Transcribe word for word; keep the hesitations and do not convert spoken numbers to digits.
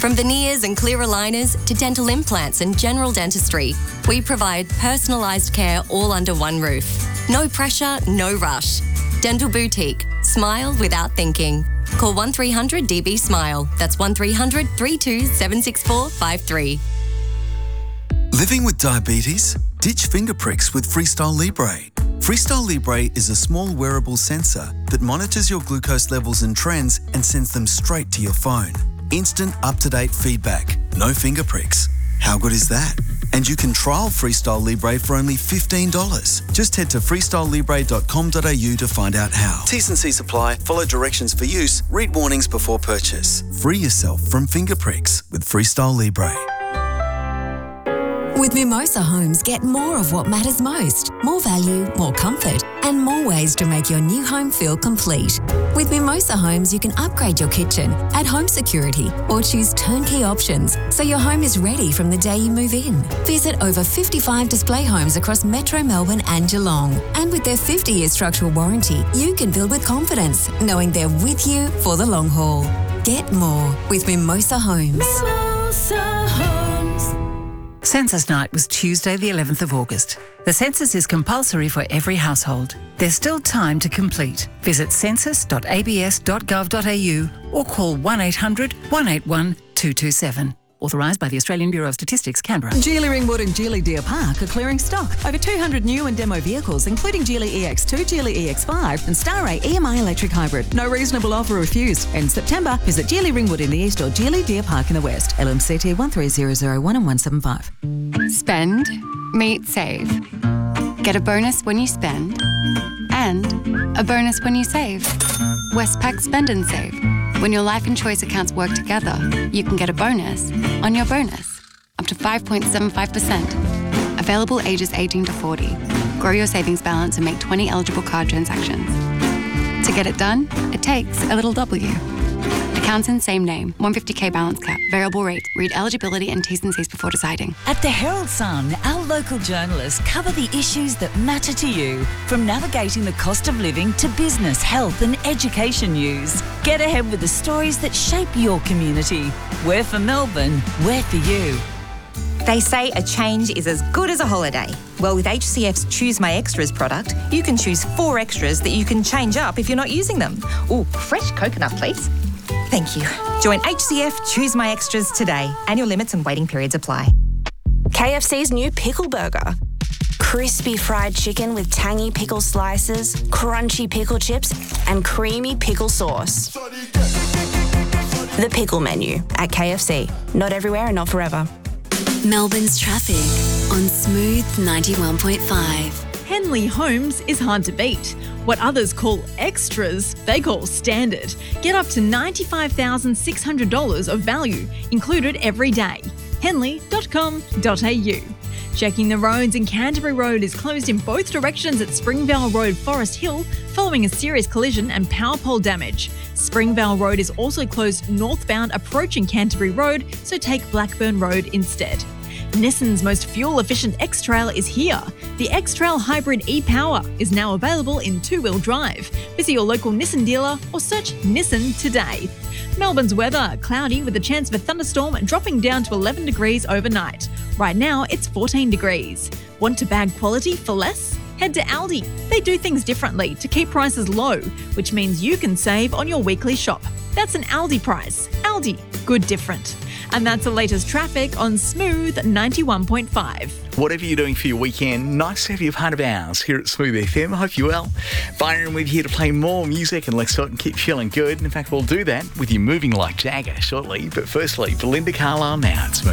From veneers and clear aligners to dental implants and general dentistry, we provide personalised care all under one roof. No pressure, no rush. Dental Boutique. Smile without thinking. Call one three hundred D B SMILE. That's one three hundred, three two seven six four five three. Living with diabetes? Ditch finger pricks with Freestyle Libre. Freestyle Libre is a small wearable sensor that monitors your glucose levels and trends and sends them straight to your phone. Instant up-to-date feedback. No finger pricks. How good is that? And you can trial Freestyle Libre for only fifteen dollars. Just head to freestyle libre dot com dot a u to find out how. T's and C's apply. Follow directions for use. Read warnings before purchase. Free yourself from finger pricks with Freestyle Libre. With Mimosa Homes, get more of what matters most. More value, more comfort, and more ways to make your new home feel complete. With Mimosa Homes, you can upgrade your kitchen, add home security, or choose turnkey options so your home is ready from the day you move in. Visit over fifty-five display homes across Metro Melbourne and Geelong. And with their fifty-year structural warranty, you can build with confidence, knowing they're with you for the long haul. Get more with Mimosa Homes. Mimosa Homes. Census night was Tuesday the eleventh of August. The census is compulsory for every household. There's still time to complete. Visit census dot a b s dot gov dot a u or call one eight hundred, one eight one, two two seven. Authorised by the Australian Bureau of Statistics, Canberra. Geely Ringwood and Geely Deer Park are clearing stock. Over two hundred new and demo vehicles, including Geely E X two, Geely E X five and Star-Ray E M I Electric Hybrid. No reasonable offer refused. In September, visit Geely Ringwood in the east or Geely Deer Park in the west. L M C T one three zero zero one and one seven five. Spend, meet, save. Get a bonus when you spend and a bonus when you save. Westpac Spend and Save. When your life and choice accounts work together, you can get a bonus on your bonus, up to five point seven five percent. Available ages eighteen to forty. Grow your savings balance and make twenty eligible card transactions. To get it done, it takes a little W. Accounts in same name, one hundred fifty k balance cap, variable rate. Read eligibility and T's and C's before deciding. At the Herald Sun, our local journalists cover the issues that matter to you, from navigating the cost of living to business, health and education news. Get ahead with the stories that shape your community. We're for Melbourne, we're for you. They say a change is as good as a holiday. Well, with H C F's Choose My Extras product, you can choose four extras that you can change up if you're not using them. Ooh, fresh coconut, please. Thank you. Join H C F Choose My Extras today. Annual limits and waiting periods apply. K F C's new pickle burger. Crispy fried chicken with tangy pickle slices, crunchy pickle chips, and creamy pickle sauce. The pickle menu at K F C. Not everywhere and not forever. Melbourne's traffic on Smooth ninety-one point five. Henley Homes is hard to beat. What others call extras, they call standard. Get up to ninety-five thousand six hundred dollars of value included every day. henley dot com dot a u. Checking the roads, in Canterbury Road is closed in both directions at Springvale Road, Forest Hill, following a serious collision and power pole damage. Springvale Road is also closed northbound approaching Canterbury Road, so take Blackburn Road instead. Nissan's most fuel-efficient X-Trail is here. The X-Trail Hybrid e-Power is now available in two-wheel drive. Visit your local Nissan dealer or search Nissan today. Melbourne's weather, cloudy with a chance of a thunderstorm, dropping down to eleven degrees overnight. Right now, it's fourteen degrees. Want to bag quality for less? Head to Aldi. They do things differently to keep prices low, which means you can save on your weekly shop. That's an Aldi price. Aldi, good different. And that's the latest traffic on Smooth ninety-one point five. Whatever you're doing for your weekend, nice to have you a part of ours here at Smooth F M. I hope you're well. Byron, we're here to play more music and let's start and keep feeling good. In fact, we'll do that with you Moving Like Jagger shortly. But firstly, Belinda Carlisle now at Smooth.